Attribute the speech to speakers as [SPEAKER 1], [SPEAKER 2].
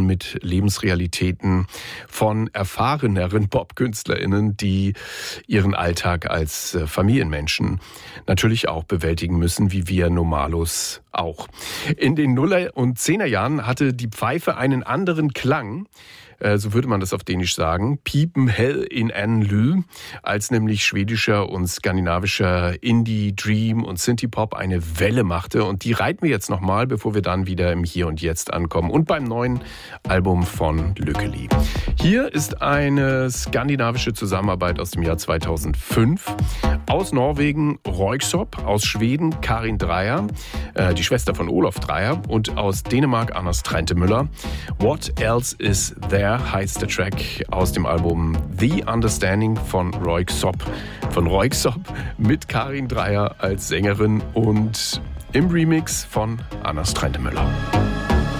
[SPEAKER 1] Geschichten, mit Lebensrealitäten von erfahreneren Popkünstlerinnen, die ihren Alltag als Familienmenschen natürlich auch bewältigen müssen, wie wir Normalos auch. In den Nuller- und Zehnerjahren hatte die Pfeife einen anderen Klang. So würde man das auf Dänisch sagen, piepen hell in en lyd, als nämlich schwedischer und skandinavischer Indie, Dream und Synthie-Pop eine Welle machte. Und die reiten wir jetzt nochmal, bevor wir dann wieder im Hier und Jetzt ankommen und beim neuen Album von Lykkeli. Hier ist eine skandinavische Zusammenarbeit aus dem Jahr 2005. Aus Norwegen Röyksopp, aus Schweden Karin Dreyer, die Schwester von Olof Dreyer, und aus Dänemark Anders Trentemøller. What Else Is There heißt der Track aus dem Album The Understanding von Röyksopp. Von Röyksopp mit Karin Dreyer als Sängerin und im Remix von Anders Trentemøller.